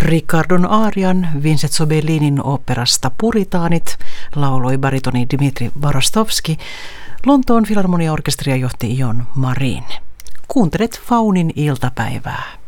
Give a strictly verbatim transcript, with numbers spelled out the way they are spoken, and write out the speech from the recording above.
Riccardon aarian Vincenzo Bellinin oopperasta Puritaanit lauloi baritoni Dmitri Varostovski. Lontoon filharmoniaorkesteria johti Ion Marin. Kuuntelet Faunin iltapäivää.